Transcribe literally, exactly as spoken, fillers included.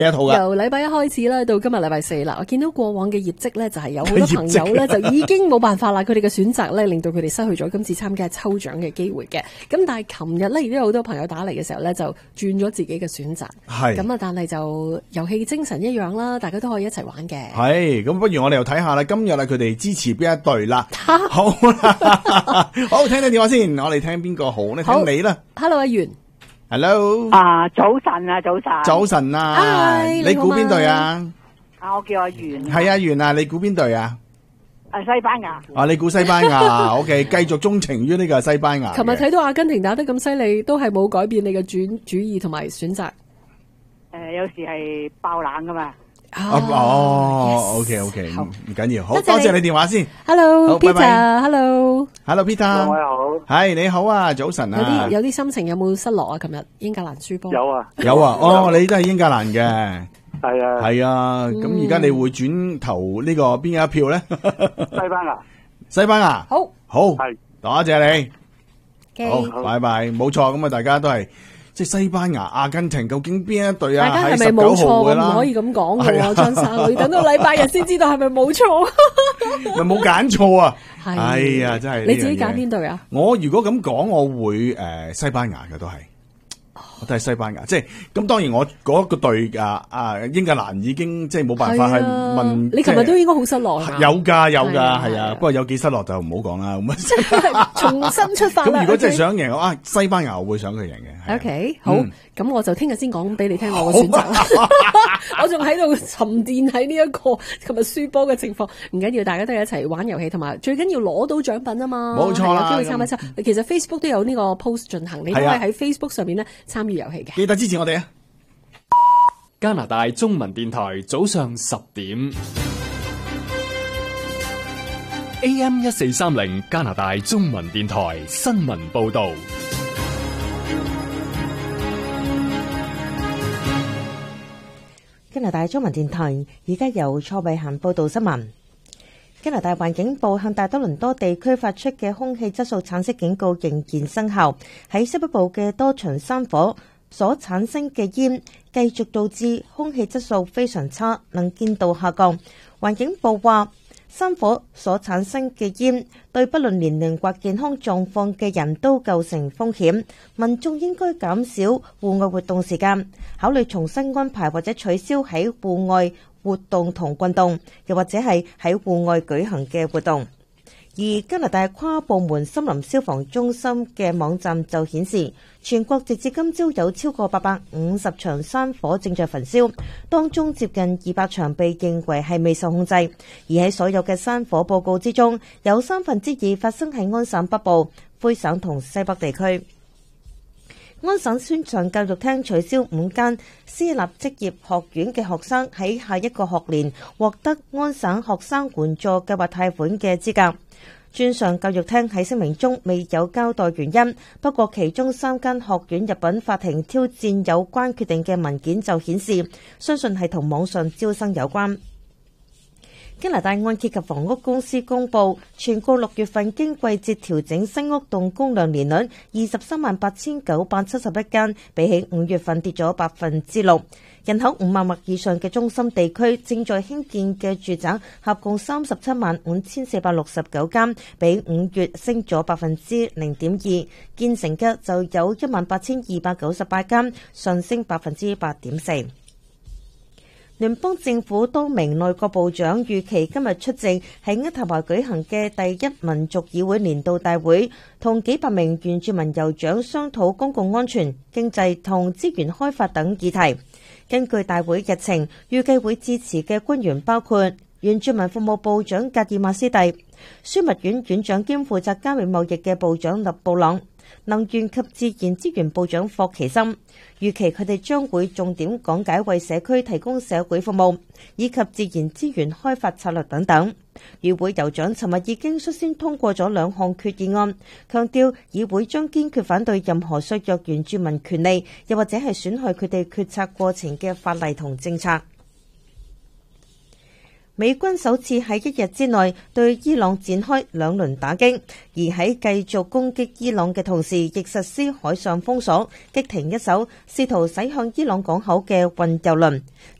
一套噶。 由禮拜一開始啦，到今日禮拜四啦，我見到過往嘅業績咧，就係有好多朋友咧就已經冇辦法啦，佢哋嘅選擇咧，令到佢哋失去咗今次參加抽獎嘅機會嘅。咁但係琴日咧，亦都有好多朋友打嚟嘅時候咧，就轉咗自己嘅選擇。 係咁啊，但係就遊戲精神一樣啦，大家都可以一齊玩嘅。 係咁，不如我哋又睇下啦。今日啊，佢哋支持邊一隊啦？好啦，好，聽聽電話先，我哋聽邊個好咧？聽你啦。 Hello， 阿袁。 Hello。 啊，早晨啊，早晨。 早晨啊，你估邊隊啊？ 啊，我叫阿袁。 係啊，袁啊，你估邊隊啊？ 啊，西班牙。 啊，你估西班牙？OK，繼續鍾情於呢個西班牙。 琴日睇到阿根廷打得咁犀利，都係冇改變你嘅主主意同埋選擇。 誒，有時係爆冷噶嘛。 哦，OK OK，唔緊要，好多謝你電話先。 Hello，Peter，Hello，Hello，Peter， 兩位好， 係你好啊，早晨啊。 有啲有啲心情有冇失落啊？琴日英格蘭輸波。 有啊， 有啊，哦，你都係英格蘭嘅。 係啊， 係啊，咁而家你會轉投呢個邊一票咧？ 西班牙， 西班牙， 好， 好， 係， 多謝你。 好， 拜拜，冇錯，咁啊，大家都係。即係西班牙、阿根廷，究竟邊一隊啊？ 大家係咪冇錯？我唔可以咁講嘅喎，張生，我要等到禮拜日先知道係咪冇錯。 咪冇揀錯啊！哎呀，真係你自己揀邊隊啊？ 我如果咁講，我會誒西班牙嘅都係。我都係西班牙，即係咁。當然我嗰個隊啊啊英格蘭已經即係冇辦法去問。 你琴日都應該好失落。 有噶有噶係啊，不過有幾失落就唔好講啦。咁重新出發啦。 咁如果真係想贏啊，西班牙我會想佢贏嘅。 O K， 好，咁我就聽日先講俾你聽我嘅選擇。我仲喺度沉澱喺呢一個琴日輸波嘅情況，唔緊要，大家都係一齊玩遊戲，同埋最緊要攞到獎品啊嘛。 冇錯啦， 有機會參加抽。其實 Facebook 都有呢個 post 進行，你都係喺 Facebook 上面咧參與遊戲嘅。 記得支持我哋啊！ 加拿大中文電台早上十點 A M 一四三零，加拿大中文電台新聞報道。 加拿大中文電台而家由蔡慧嫻報道新聞。加拿大環境部向大多倫多地區發出嘅空氣質素橙色警告仍然生效。喺西北部嘅多場山火所產生嘅煙繼續導致空氣質素非常差，能見度下降。環境部話，山火所產生嘅煙對不論年齡或健康狀況嘅人都構成風險，民眾應該減少戶外活動時間，考慮重新安排或者取消喺戶外活動同運動，又或者係喺戶外舉行嘅活動。而加拿大跨部門森林消防中心嘅網站就顯示，全國直至今朝有超過八百五十場山火正在焚燒，當中接近二百場被認為係未受控制。而喺所有嘅山火報告之中，有三分之二發生喺安省北部、魁省同西北地區。安省宣傳教育廳取消五間私立職業學院嘅學生喺下一個學年獲得安省學生援助計劃貸款嘅資格。專上教育廳喺聲明中未有交代原因，不過其中三間學院入稟法庭挑戰有關決定嘅文件就顯示，相信係同網上招生有關。加拿大按揭及房屋公司公佈，全國六月份經季節調整新屋動工量年率二十三萬八千九百七十一間，比起五月份跌咗百分之六。人口五萬或以上嘅中心地區正在興建嘅住宅合共三十七萬五千四百六十九間，比五月升咗百分之零點二。建成嘅就有一萬八千二百九十八間，上升百分之八點四。聯邦政府多名內閣部長預期今日出席喺渥太華舉行嘅第一民族議會年度大會，同幾百名原住民酋長商討公共安全、經濟同資源開發等議題。根據大會日程，預計會致辭嘅官員包括原住民服務部長格爾馬斯蒂、樞密院院長兼負責加美貿易嘅部長勒布朗、能源及自然資源部長霍奇森。預期佢哋將會重點講解為社區提供社會服務，以及自然資源開發策略等等。議會酋長尋日已經率先通過咗兩項決議案，強調議會將堅決反對任何削弱原住民權利，又或者係損害佢哋決策過程嘅法例同政策。 美軍首次喺一日之內對伊朗展開兩輪打擊，而喺繼續攻擊伊朗嘅同時，亦實施海上封鎖，擊停一艘試圖駛向伊朗港口嘅運油輪。